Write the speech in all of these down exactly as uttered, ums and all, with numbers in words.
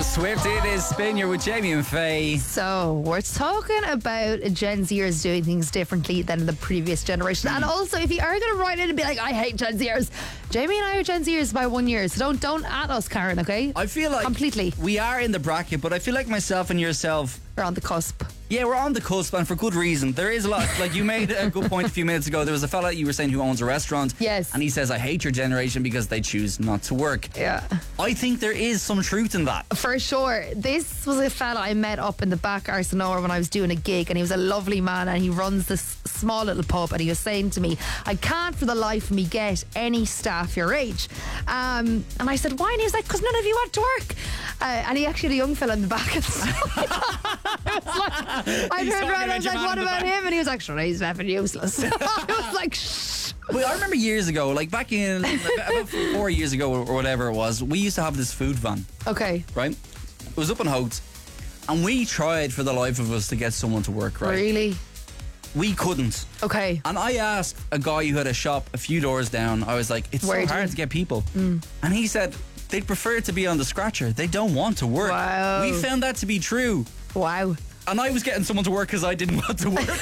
Swift. It is Spin. You're with Jamie and Faye. So, we're talking about Gen Zers doing things differently than the previous generation. And also, if you are going to write in and be like, I hate Gen Zers, Jamie and I are Gen Zers by one year. So don't don't at us, Karen, okay? I feel like completely. We are in the bracket, but I feel like myself and yourself, we're on the cusp. Yeah, we're on the cusp, and for good reason. There is a lot. Like, you made a good point a few minutes ago. There was a fella you were saying who owns a restaurant. Yes. And he says, I hate your generation because they choose not to work. Yeah. I think there is some truth in that. For sure. This was a fella I met up in the back Arsenal when I was doing a gig, and he was a lovely man, and he runs this small little pub, and he was saying to me, I can't for the life of me get any staff your age. Um, and I said, why? And he was like, because none of you want to work. Uh, and he actually had a young fella in the back. And so I was like, I turned around, I was like, what about him? And he was like, sure, he's effing useless. I was like, shh. Well, I remember years ago, like back in about four years ago or whatever it was, we used to have this food van. Okay. Right? It was up in Howth, and we tried for the life of us to get someone to work, right? Really? We couldn't. Okay. And I asked a guy who had a shop a few doors down, I was like, it's Where so hard you? to get people. Mm. And he said they'd prefer to be on the scratcher. They don't want to work. Wow. We found that to be true. Wow. And I was getting someone to work because I didn't want to work.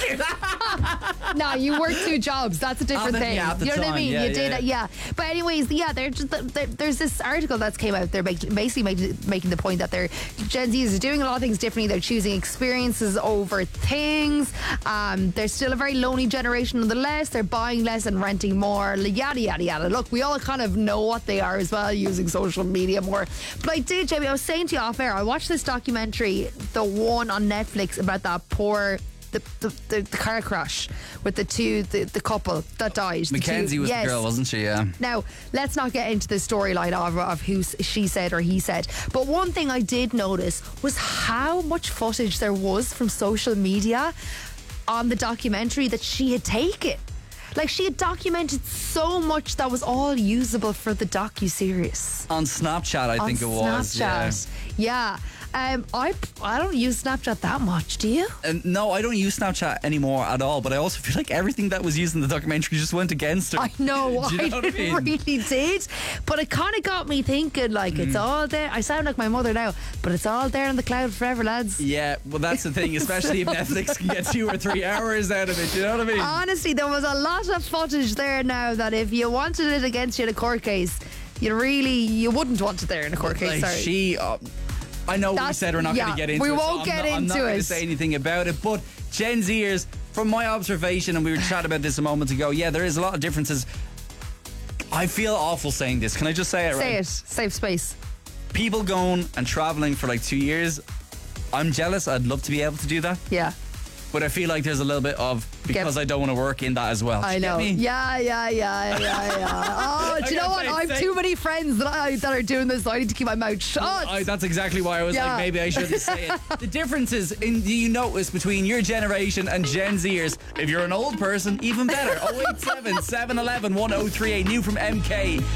No, you work two jobs. That's a different the, thing. yeah, at the you know time. what I mean? Yeah, you yeah, did yeah. it, yeah. But anyways, yeah, they're just they're, there's this article that's came out. They're make, basically making, making the point that they're Gen Zs are doing a lot of things differently. They're choosing experiences over things. Um, they're still a very lonely generation nonetheless. They're buying less and renting more. Yada yada yada. Look, we all kind of know what they are as well, using social media more. But I did, Jamie. I was saying to you off air. I watched this documentary, the one on Netflix about that poor. The, the, the, the car crash with the two the, the couple that died. The Mackenzie two, was yes. the girl, wasn't she? Yeah. Now, let's not get into the storyline of, of who she said or he said. But one thing I did notice was how much footage there was from social media on the documentary that she had taken. Like, she had documented so much that was all usable for the docu-series. On Snapchat, I on think it was. Snapchat. Yeah. yeah. Um, I I don't use Snapchat that much, do you? And no, I don't use Snapchat anymore at all, but I also feel like everything that was used in the documentary just went against her. I know, Do you know I, what I mean? really did. But it kind of got me thinking, like, mm. it's all there. I sound like my mother now, but it's all there in the cloud forever, lads. Yeah, well, that's the thing, especially if Netflix can get two or three hours out of it, you know what I mean? Honestly, there was a lot of footage there now that if you wanted it against you in a court case, you really, you wouldn't want it there in a court case, like sorry. She... Uh, I know That's, we said we're not yeah, going to get into we it. We so won't I'm get not, into I'm not it. going to say anything about it, but Gen Zers, from my observation, and we were chatting about this a moment ago, yeah, there is a lot of differences. I feel awful saying this. Can I just say it? Say right? it. Safe space. People going and travelling for like two years, I'm jealous. I'd love to be able to do that. Yeah. But I feel like there's a little bit of because Get, I don't want to work in that as well. I know. Yeah, yeah, yeah, yeah, yeah. Oh, do you know what? I have too many friends that I that are doing this. So I need to keep my mouth shut. I, that's exactly why I was yeah. like, maybe I shouldn't say it. The difference is, in, do you notice between your generation and Gen Zers? If you're an old person, even better. oh eight seven, seven one one, one oh three eight. New from M K.